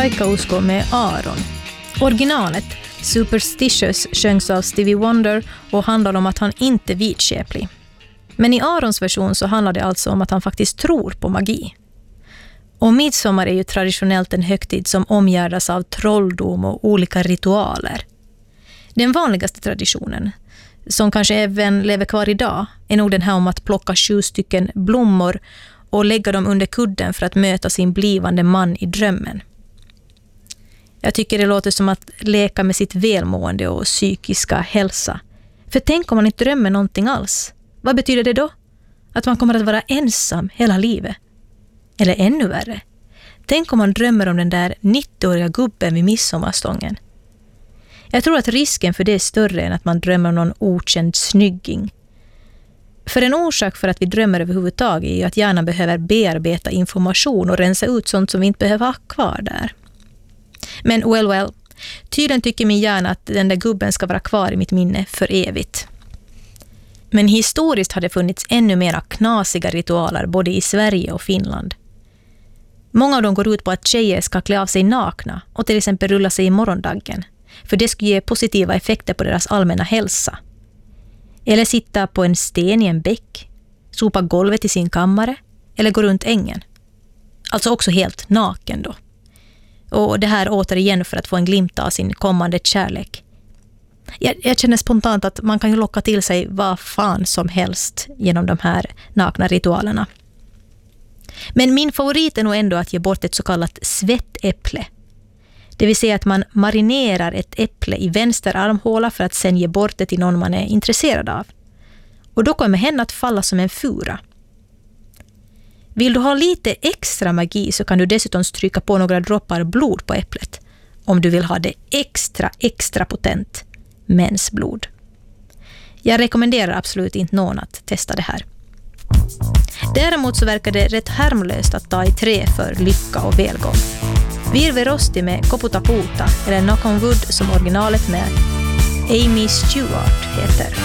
taikausko med Aaron. Originalet, Superstitious, sjöngs av Stevie Wonder och handlar om att han inte är vidskeplig. Men i Aarons version så handlar det alltså om att han faktiskt tror på magi. Och midsommar är ju traditionellt en högtid som omgärdas av trolldom och olika ritualer. Den vanligaste traditionen, som kanske även lever kvar idag, är nog den här om att plocka 7 stycken blommor och lägga dem under kudden för att möta sin blivande man i drömmen. Jag tycker det låter som att leka med sitt välmående och psykiska hälsa. För tänk om man inte drömmer någonting alls. Vad betyder det då? Att man kommer att vara ensam hela livet? Eller ännu värre. Tänk om man drömmer om den där 90-åriga gubben vid midsommarstången. Jag tror att risken för det är större än att man drömmer om någon okänd snygging. För en orsak för att vi drömmer överhuvudtaget är ju att hjärnan behöver bearbeta information och rensa ut sånt som vi inte behöver ha kvar där. Men well, tydligen tycker min hjärna att den där gubben ska vara kvar i mitt minne för evigt. Men historiskt har det funnits ännu mera knasiga ritualer både i Sverige och Finland. Många av dem går ut på att tjejer ska klä av sig nakna och till exempel rulla sig i morgondagen, för det skulle ge positiva effekter på deras allmänna hälsa. Eller sitta på en sten i en bäck, sopa golvet i sin kammare eller gå runt ängen. Alltså också helt naken då. Och det här återigen för att få en glimt av sin kommande kärlek. Jag känner spontant att man kan ju locka till sig vad fan som helst genom de här nakna ritualerna. Men min favorit är nog ändå att ge bort ett så kallat svettäpple. Det vill säga att man marinerar ett äpple i vänster armhåla för att sen ge bort det till någon man är intresserad av. Och då kommer hen att falla som en fura. Vill du ha lite extra magi så kan du dessutom stryka på några droppar blod på äpplet. Om du vill ha det extra potent mensblod. Jag rekommenderar absolut inte någon att testa det här. Däremot så verkar det rätt harmlöst att ta i trä för lycka och välgång. Virve Rosti med Koputaputa eller Knock on Wood som originalet med Amy Stewart heter.